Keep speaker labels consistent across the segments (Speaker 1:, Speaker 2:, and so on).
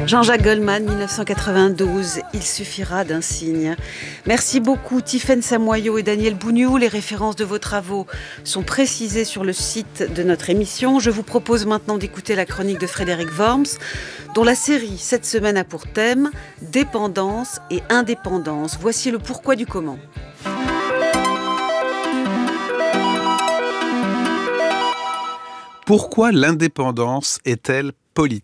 Speaker 1: Jean-Jacques Goldman, 1992, il suffira d'un signe. Merci beaucoup Tiffaine Samoyau et Daniel Bougnou. Les références de vos travaux sont précisées sur le site de notre émission. Je vous propose maintenant d'écouter la chronique de Frédéric Worms, dont la série cette semaine a pour thème dépendance et indépendance. Voici le pourquoi du comment.
Speaker 2: Pourquoi l'indépendance est-elle politique ?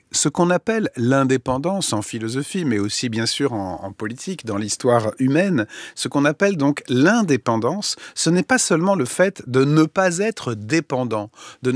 Speaker 2: Ce qu'on appelle l'indépendance en philosophie, mais aussi bien sûr en politique, dans l'histoire humaine, ce qu'on appelle donc l'indépendance, ce n'est pas seulement le fait de ne pas être dépendant,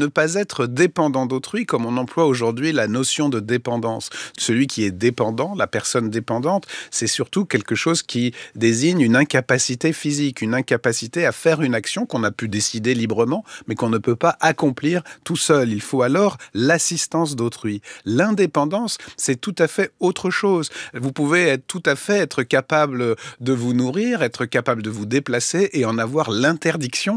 Speaker 2: d'autrui, comme on emploie aujourd'hui la notion de dépendance. Celui qui est dépendant, la personne dépendante, c'est surtout quelque chose qui désigne une incapacité physique, une incapacité à faire une action qu'on a pu décider librement, mais qu'on ne peut pas accomplir tout seul. Il faut alors l'assistance d'autrui. L'indépendance, c'est tout à fait autre chose. Vous pouvez tout à fait être capable de vous nourrir, être capable de vous déplacer et en avoir l'interdiction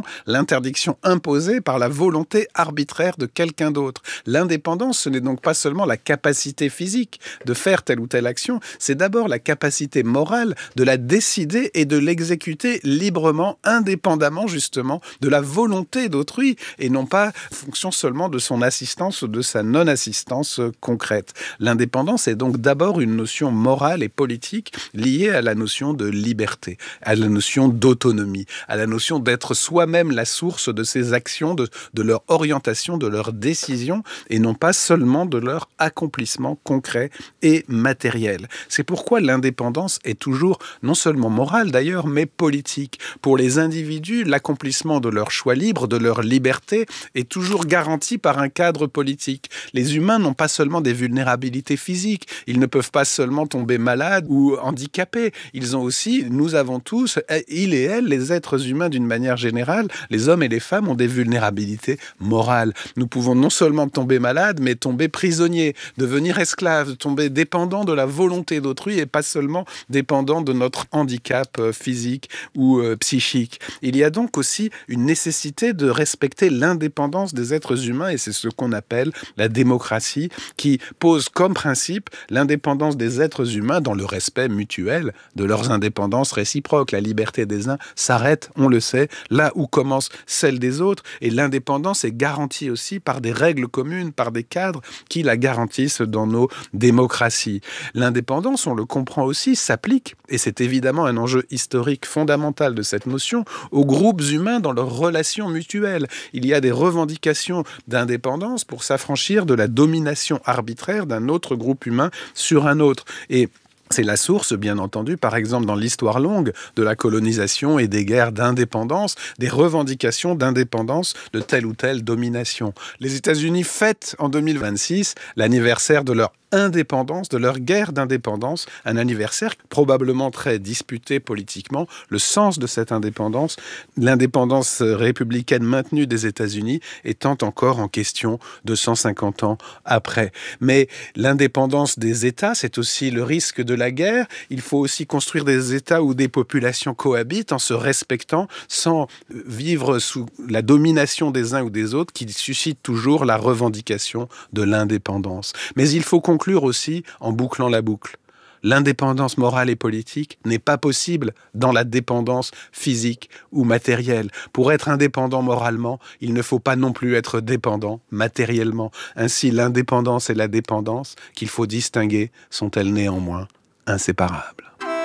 Speaker 2: imposée par la volonté arbitraire de quelqu'un d'autre. L'indépendance, ce n'est donc pas seulement la capacité physique de faire telle ou telle action, c'est d'abord la capacité morale de la décider et de l'exécuter librement, indépendamment justement de la volonté d'autrui et non pas fonction seulement de son assistance ou de sa non-assistance concrète. L'indépendance est donc d'abord une notion morale et politique liée à la notion de liberté, à la notion d'autonomie, à la notion d'être soi-même la source de ses actions, de leur orientation, de leurs décisions, et non pas seulement de leur accomplissement concret et matériel. C'est pourquoi l'indépendance est toujours, non seulement morale d'ailleurs, mais politique. Pour les individus, l'accomplissement de leur choix libre, de leur liberté, est toujours garanti par un cadre politique. Les humains n'ont pas seulement des vulnérabilités physiques, ils ne peuvent pas seulement tomber malades ou handicapés, ils ont aussi, nous avons tous, ils et elles, les êtres humains d'une manière générale, les hommes et les femmes ont des vulnérabilités morales. Nous pouvons non seulement tomber malades, mais tomber prisonniers, devenir esclaves, tomber dépendants de la volonté d'autrui et pas seulement dépendants de notre handicap physique ou psychique. Il y a donc aussi une nécessité de respecter l'indépendance des êtres humains et c'est ce qu'on appelle la démocratie qui pose comme principe l'indépendance des êtres humains dans le respect mutuel de leurs indépendances réciproques. La liberté des uns s'arrête, on le sait, là où commence celle des autres et l'indépendance est garantie aussi par des règles communes, par des cadres qui la garantissent dans nos démocraties. L'indépendance, on le comprend aussi, s'applique, et c'est évidemment un enjeu historique fondamental de cette notion, aux groupes humains dans leurs relations mutuelles. Il y a des revendications d'indépendance pour s'affranchir de la domination arbitraire d'un autre groupe humain sur un autre. Et c'est la source, bien entendu, par exemple dans l'histoire longue de la colonisation et des guerres d'indépendance, des revendications d'indépendance de telle ou telle domination. Les États-Unis fêtent en 2026 l'anniversaire de leur indépendance, de leur guerre d'indépendance, un anniversaire probablement très disputé politiquement. Le sens de cette indépendance, l'indépendance républicaine maintenue des États-Unis étant encore en question 250 ans après. Mais l'indépendance des États, c'est aussi le risque de la guerre. Il faut aussi construire des États où des populations cohabitent en se respectant sans vivre sous la domination des uns ou des autres qui suscite toujours la revendication de l'indépendance. Mais il faut conclure aussi en bouclant la boucle. L'indépendance morale et politique n'est pas possible dans la dépendance physique ou matérielle. Pour être indépendant moralement, il ne faut pas non plus être dépendant matériellement. Ainsi, l'indépendance et la dépendance, qu'il faut distinguer, sont-elles néanmoins inséparables.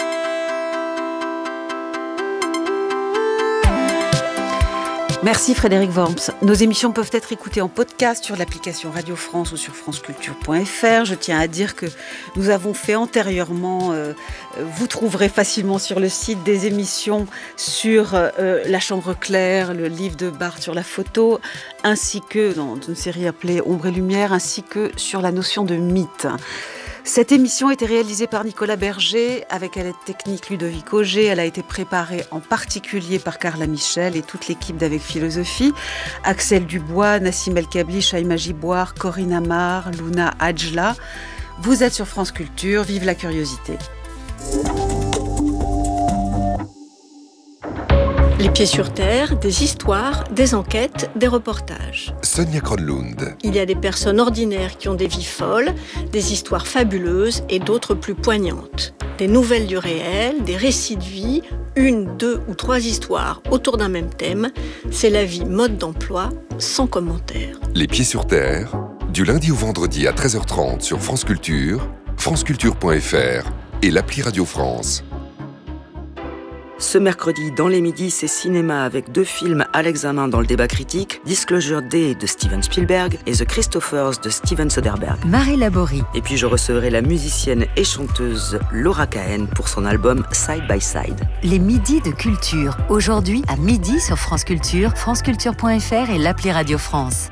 Speaker 1: Merci Frédéric Worms. Nos émissions peuvent être écoutées en podcast sur l'application Radio France ou sur franceculture.fr. Je tiens à dire que nous avons fait antérieurement, vous trouverez facilement sur le site des émissions sur La Chambre Claire, le livre de Barthes sur la photo, ainsi que dans une série appelée Ombre et Lumière, ainsi que sur la notion de mythe. Cette émission a été réalisée par Nicolas Berger avec à l'aide technique Ludovic Auger. Elle a été préparée en particulier par Carla Michel et toute l'équipe d'Avec Philosophie. Axel Dubois, Nassim El Kabli, Shaima Giboire, Corinne Amar, Luna Adjla. Vous êtes sur France Culture, vive la curiosité.
Speaker 3: Les pieds sur terre, des histoires, des enquêtes, des reportages.
Speaker 4: Sonia Kronlund.
Speaker 3: Il y a des personnes ordinaires qui ont des vies folles, des histoires fabuleuses et d'autres plus poignantes. Des nouvelles du réel, des récits de vie, 1, 2 ou 3 histoires autour d'un même thème. C'est la vie mode d'emploi, sans commentaire.
Speaker 4: Les pieds sur terre, du lundi au vendredi à 13h30 sur France Culture, franceculture.fr et l'appli Radio France.
Speaker 5: Ce mercredi, dans les midis, c'est cinéma avec 2 films à l'examen dans le débat critique, Disclosure Day de Steven Spielberg et The Christophers de Steven Soderbergh.
Speaker 6: Marie Laborie.
Speaker 5: Et puis je recevrai la musicienne et chanteuse Laura Cahen pour son album Side by Side.
Speaker 6: Les midis de culture, aujourd'hui à midi sur France Culture, franceculture.fr et l'appli Radio France.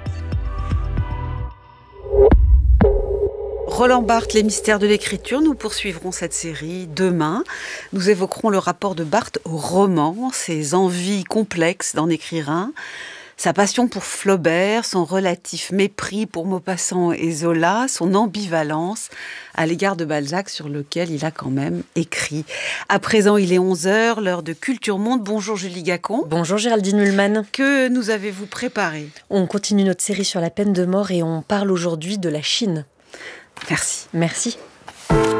Speaker 1: Roland Barthes, les mystères de l'écriture, nous poursuivrons cette série demain. Nous évoquerons le rapport de Barthes au roman, ses envies complexes d'en écrire un, sa passion pour Flaubert, son relatif mépris pour Maupassant et Zola, son ambivalence à l'égard de Balzac sur lequel il a quand même écrit. À présent, il est 11h, l'heure de Culture Monde. Bonjour Julie Gacon.
Speaker 7: Bonjour Géraldine Mulman.
Speaker 1: Que nous avez-vous préparé ?
Speaker 7: On continue notre série sur la peine de mort et on parle aujourd'hui de la Chine.
Speaker 1: Merci.
Speaker 7: Merci.